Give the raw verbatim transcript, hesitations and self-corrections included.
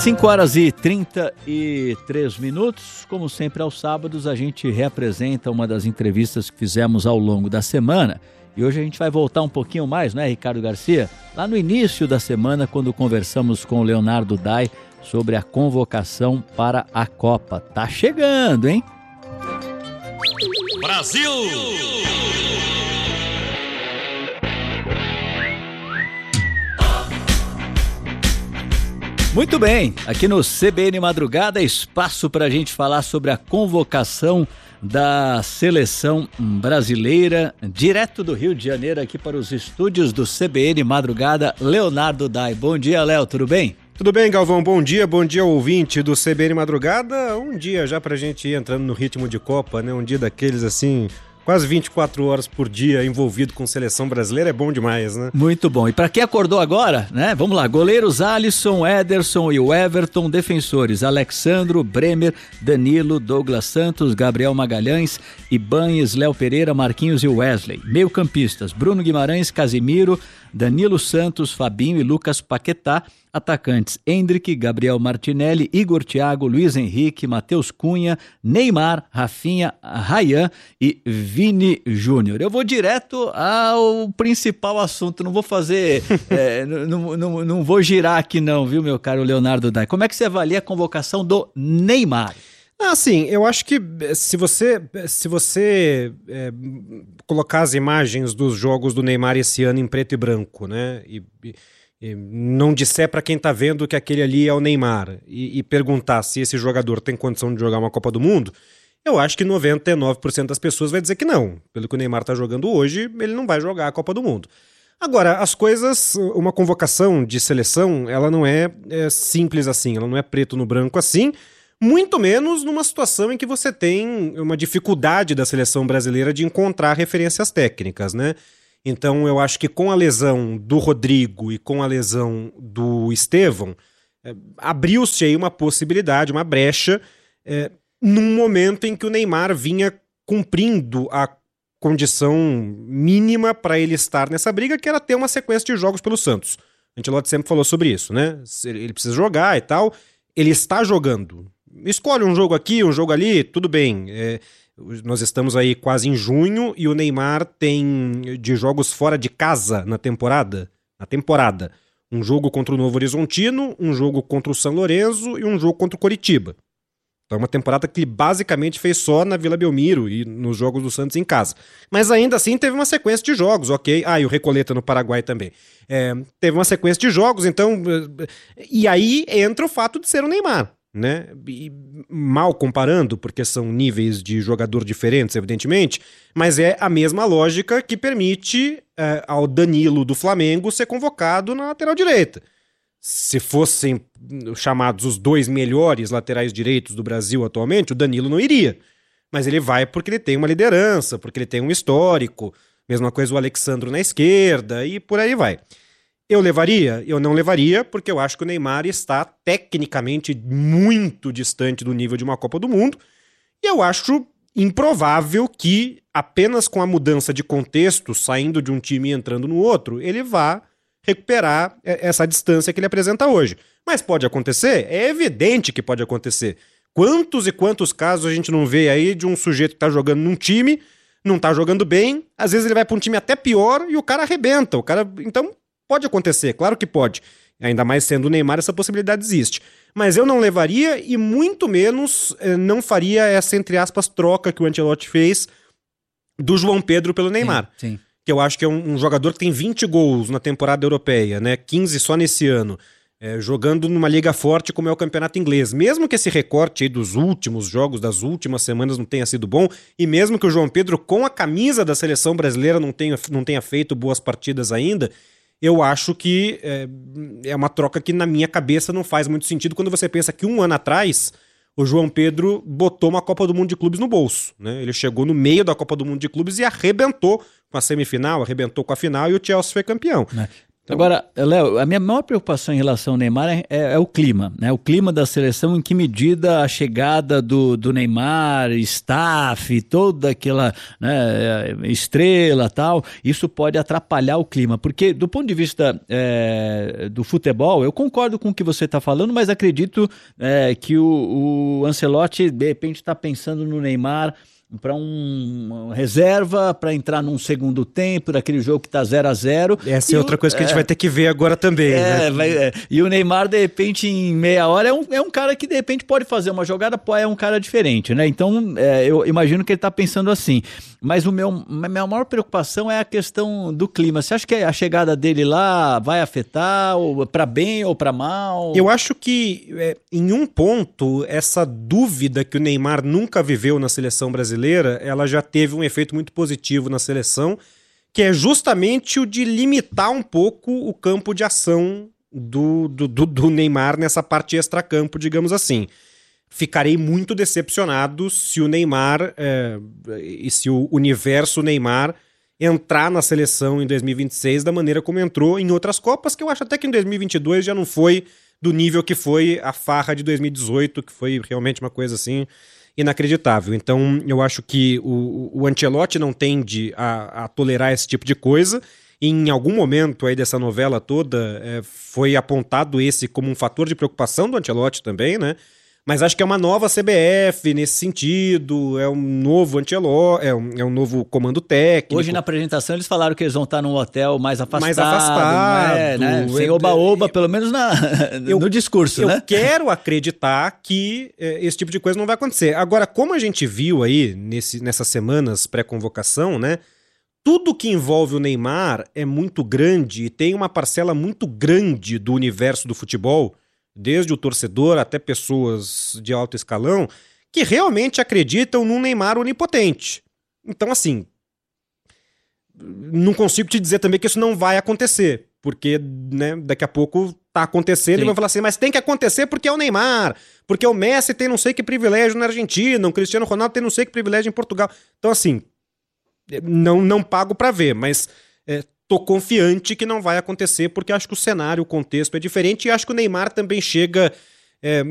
cinco horas e trinta e três minutos. Como sempre, aos sábados, a gente reapresenta uma das entrevistas que fizemos ao longo da semana. E hoje a gente vai voltar um pouquinho mais, né, Ricardo Garcia? Lá no início da semana, quando conversamos com o Leonardo Dai sobre a convocação para a Copa. Tá chegando, hein? Brasil! Muito bem, aqui no C B N Madrugada, espaço para a gente falar sobre a convocação da seleção brasileira, direto do Rio de Janeiro, aqui para os estúdios do C B N Madrugada, Leonardo Dai. Bom dia, Léo, tudo bem? Tudo bem, Galvão, bom dia, bom dia ouvinte do C B N Madrugada. Um dia já pra gente ir entrando no ritmo de Copa, né? Um dia daqueles assim, quase vinte e quatro horas por dia envolvido com seleção brasileira, é bom demais, né? Muito bom. E para quem acordou agora, né? Vamos lá, goleiros Alisson, Ederson e o Everton, defensores Alexandro, Bremer, Danilo, Douglas Santos, Gabriel Magalhães, Ibanes, Léo Pereira, Marquinhos e Wesley. Meio campistas, Bruno Guimarães, Casimiro, Danilo Santos, Fabinho e Lucas Paquetá. Atacantes, Endrick, Gabriel Martinelli, Igor Thiago, Luiz Henrique, Matheus Cunha, Neymar, Rafinha, Ryan e Vini Júnior. Eu vou direto ao principal assunto, não vou fazer, é, não, não, não vou girar aqui não, viu, meu caro Leonardo Dai? Como é que você avalia a convocação do Neymar? Ah, sim, eu acho que se você, se você é, colocar as imagens dos jogos do Neymar esse ano em preto e branco, né, e... e E não disser para quem tá vendo que aquele ali é o Neymar e, e perguntar se esse jogador tem condição de jogar uma Copa do Mundo, eu acho que noventa e nove por cento das pessoas vai dizer que não. Pelo que o Neymar tá jogando hoje, ele não vai jogar a Copa do Mundo. Agora, as coisas, uma convocação de seleção, ela não é, é simples assim, ela não é preto no branco assim, muito menos numa situação em que você tem uma dificuldade da seleção brasileira de encontrar referências técnicas, né? Então eu acho que com a lesão do Rodrigo e com a lesão do Estevão, é, abriu-se aí uma possibilidade, uma brecha, é, num momento em que o Neymar vinha cumprindo a condição mínima para ele estar nessa briga, que era ter uma sequência de jogos pelo Santos. A Ancelotti sempre falou sobre isso, né? Ele precisa jogar e tal, ele está jogando. Escolhe um jogo aqui, um jogo ali, tudo bem, é... Nós estamos aí quase em junho e o Neymar tem de jogos fora de casa na temporada, na temporada, um jogo contra o Novo Horizontino, um jogo contra o São Lourenço e um jogo contra o Coritiba. Então é uma temporada que ele basicamente fez só na Vila Belmiro e nos jogos do Santos em casa. Mas ainda assim teve uma sequência de jogos, ok? Ah, e o Recoleta no Paraguai também. É, teve uma sequência de jogos, então... E aí entra o fato de ser o Neymar. Né? E mal comparando, porque são níveis de jogador diferentes, evidentemente, mas é a mesma lógica que permite é, ao Danilo do Flamengo ser convocado na lateral direita. Se fossem chamados os dois melhores laterais direitos do Brasil atualmente, o Danilo não iria. Mas ele vai porque ele tem uma liderança, porque ele tem um histórico. Mesma coisa o Alexandro na esquerda e por aí vai. Eu levaria? Eu não levaria, porque eu acho que o Neymar está tecnicamente muito distante do nível de uma Copa do Mundo, e eu acho improvável que apenas com a mudança de contexto, saindo de um time e entrando no outro, ele vá recuperar essa distância que ele apresenta hoje. Mas pode acontecer? É evidente que pode acontecer. Quantos e quantos casos a gente não vê aí de um sujeito que está jogando num time, não está jogando bem, às vezes ele vai para um time até pior e o cara arrebenta. O cara, então... Pode acontecer, claro que pode. Ainda mais sendo o Neymar, essa possibilidade existe. Mas eu não levaria e muito menos eh, não faria essa, entre aspas, troca que o Ancelotti fez do João Pedro pelo Neymar. Sim, sim. Que eu acho que é um, um jogador que tem vinte gols na temporada europeia, né? quinze só nesse ano. Eh, jogando numa liga forte como é o campeonato inglês. Mesmo que esse recorte aí dos últimos jogos, das últimas semanas não tenha sido bom, e mesmo que o João Pedro com a camisa da seleção brasileira não tenha, não tenha feito boas partidas ainda... Eu acho que é, é uma troca que na minha cabeça não faz muito sentido quando você pensa que um ano atrás o João Pedro botou uma Copa do Mundo de Clubes no bolso, né? Ele chegou no meio da Copa do Mundo de Clubes e arrebentou com a semifinal, arrebentou com a final e o Chelsea foi campeão. É. Então... Agora, Léo, a minha maior preocupação em relação ao Neymar é, é, é o clima, né? O clima da seleção, em que medida a chegada do, do Neymar, staff, toda aquela, né, estrela tal, isso pode atrapalhar o clima. Porque do ponto de vista é, do futebol, eu concordo com o que você está falando, mas acredito é, que o, o Ancelotti, de repente, está pensando no Neymar para um, uma reserva, para entrar num segundo tempo, daquele jogo que tá zero a zero. Essa é outra o, coisa que a gente é, vai ter que ver agora também, é, né? Vai, é. E o Neymar, de repente, em meia hora, é um, é um cara que, de repente, pode fazer uma jogada, é um cara diferente, né? Então, é, eu imagino que ele tá pensando assim. Mas o meu, a minha maior preocupação é a questão do clima. Você acha que a chegada dele lá vai afetar, ou para bem ou para mal? Eu acho que, é, em um ponto, essa dúvida que o Neymar nunca viveu na seleção brasileira, ela já teve um efeito muito positivo na seleção, que é justamente o de limitar um pouco o campo de ação do, do, do, do Neymar nessa parte extracampo, digamos assim. Ficarei muito decepcionado se o Neymar é, e se o universo Neymar entrar na seleção em dois mil e vinte e seis da maneira como entrou em outras Copas, que eu acho até que em dois mil e vinte e dois já não foi do nível que foi a farra de dois mil e dezoito, que foi realmente uma coisa assim inacreditável. Então eu acho que o, o Ancelotti não tende a, a tolerar esse tipo de coisa. E em algum momento aí dessa novela toda é, foi apontado esse como um fator de preocupação do Ancelotti também, né? Mas acho que é uma nova C B F nesse sentido, é um novo Ancelotti, é um, é um novo comando técnico. Hoje na apresentação eles falaram que eles vão estar num hotel mais afastado, mais afastado, é, né? Sem oba-oba, pelo menos na, eu, no discurso, eu né? Eu quero acreditar que é, esse tipo de coisa não vai acontecer. Agora, como a gente viu aí nesse, nessas semanas pré-convocação, né? Tudo que envolve o Neymar é muito grande e tem uma parcela muito grande do universo do futebol, desde o torcedor até pessoas de alto escalão, que realmente acreditam num Neymar onipotente. Então, assim, não consigo te dizer também que isso não vai acontecer, porque, né, daqui a pouco tá acontecendo. Sim. E vão falar assim, mas tem que acontecer porque é o Neymar, porque o Messi tem não sei que privilégio na Argentina, o Cristiano Ronaldo tem não sei que privilégio em Portugal. Então, assim, não, não pago pra ver, mas... É, tô confiante que não vai acontecer, porque acho que o cenário, o contexto é diferente, e acho que o Neymar também chega... É,